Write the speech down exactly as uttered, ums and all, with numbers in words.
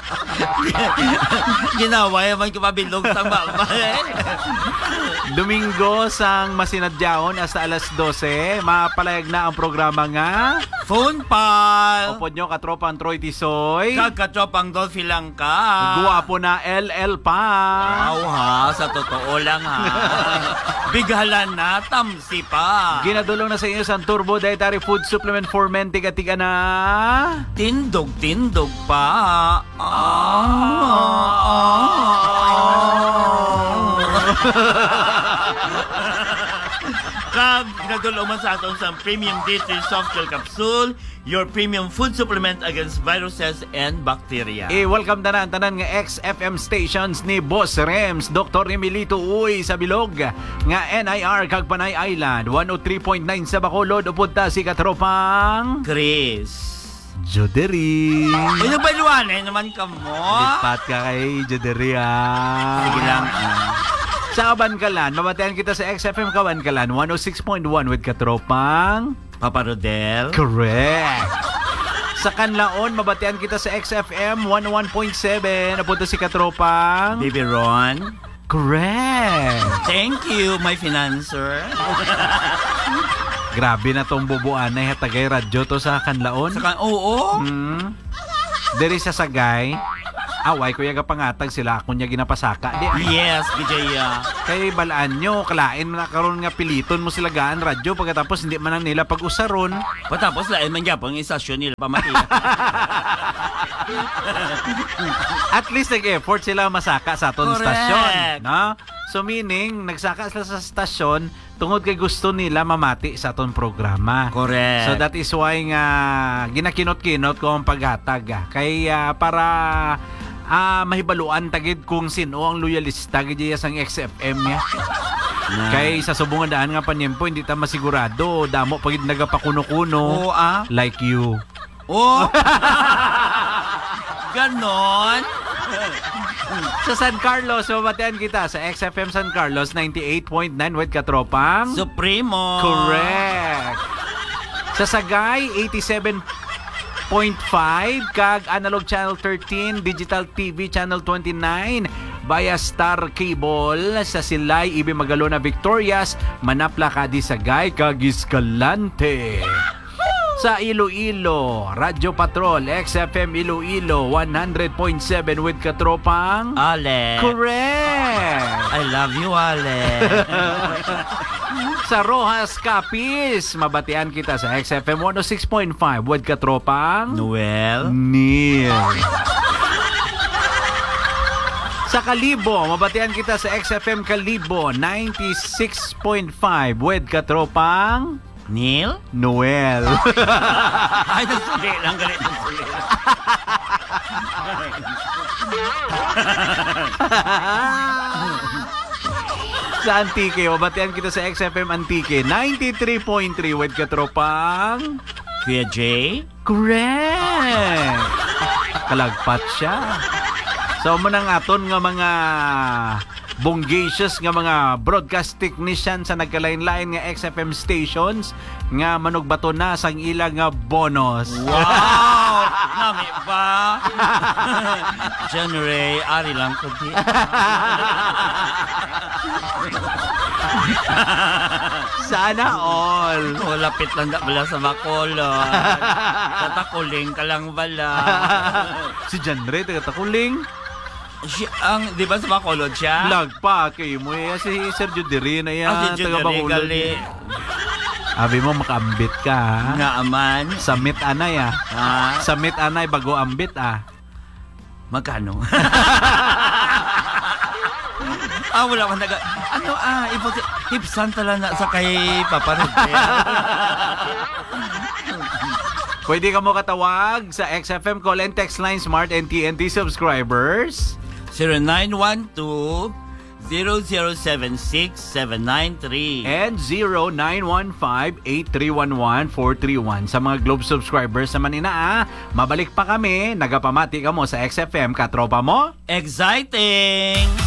Ginawa yaman ko mabilog sa mama. Domingo sang masinadyaon hasta alas dose, mapalayag na ang programa nga Phone Pal. Upod nyo katropang Troy Tisoy, Kagkatropang Dolphy lang ka. guwapo na L L pa. Wow ha, sa totoo lang ha. Bighalan na, tamsi pa. Ginadulong na sa inyo sa Turbo Dietary Food Supplement for Men, tiga-tiga na Tindog, tindog pa. Ah, ah, Kag, ginadulong man sa aton sa Premium D three Soft Gel Capsule, your premium food supplement against viruses and bacteria. Eh, welcome na ang tanan nga X F M stations ni Boss Rems, Doctor Emilito Uy sa Bilog, nga N I R kag Panay Island, one oh three point nine sa Bacolod, upod ta si katropang Chris. Joderi. Ay, nabaluanay naman ka mo. Lipat ka kay Joderi ah. Sige lang. Sa Kabankalan, mabatayan kita sa X F M Kabankalan, one oh six point one with katropang Papa Rodel. Correct. Sa Kanlaon, mabatian kita sa X F M one oh one point seven. Napunta si katropang Baby Ron. Correct. Thank you, my financer. Grabe na tong bubuan na hatagay radyo to sa Kanlaon. Saka, oo. Hmm. Diri sa Sagay, away ko yaga pangatag sila ako niya ginapasaka. Di, Yes, Bijaya. kay balaan nyo, kalain mo na karon nga piliton mo sila gaan radyo pagkatapos hindi man nila pag-usaron. Patapos lain man gyapon ang istasyon nila pamati. At least nag-effort sila masaka sa aton Correct. stasyon, no? So meaning, nagsaka sila sa stasyon tungod kay gusto nila mamati sa aton programa. Correct. So that is why nga ginakinot-kinot ko ang paghatag. ah. Kay ah, para ah, mahibaluan tagid kung sino ang loyalista gid sang X F M ya. Na. Kay sa subong daan nga panyempo hindi ta masigurado damo pagid nagapakuno-kuno Oo, ah. like you. Oh. Ganon. Sa San Carlos, mabatean kita sa X F M San Carlos ninety-eight point nine with katropang Supremo. Correct. Sa Sagay eighty-seven point five kag Analog Channel thirteen, Digital T V Channel twenty-nine via Star Cable. Sa Silay Ibi Magalona Victorias, Manapla Kadi Sagay kag Escalante. Sa Iloilo, Radyo Patrol, X F M Iloilo, one hundred point seven with katropang Ale. Correct. I love you, Ale. Sa Rojas Capiz, mabatian kita sa X F M one oh six point five with katropang Noel. Neil. Sa Kalibo, mabatian kita sa X F M Kalibo ninety-six point five with katropang Neil? Noel. Ay, nagsuli lang. Galit nagsuli. Sa Antique, mabatian kita sa X F M Antique ninety-three point three with katropang Kuya Jay? Correct. Kalagpat siya. So, manang aton nga mga bonggacious nga mga broadcast technician sa nagkalain-lain nga X F M stations nga manugbato na sang ilang nga bonus. Wow! Nami ba? John Ray, ari lang ko di. Sana all. Oh, lapit lang na bala sa Bacolod. Tatakuling ka lang bala. Si John Ray, taga-takuling. Siya, ang, di ba sa Bacolod siya? Lagpa kayo mo. Eh, si Sergio Diri na yan. Ah, si John Ray, taga-Bacolod. gali. Abi mo, makaambit ka, ha? Nga aman. Samit anay, ah. Ha? Samit anay, bago ambit, ah. Magkano? Ah, wala man naga. Ano ah, iputi, hipsan tala na sa kay Papa Rodel. Pwede ka mo katawag sa X F M call and text line Smart and T N T subscribers. zero nine one two, zero zero seven six, seven nine three. And zero nine one five, eight three one one, four three one. Sa mga Globe subscribers naman ina, ah, mabalik pa kami. Nagapamati ka mo sa X F M, katropa mo. Exciting!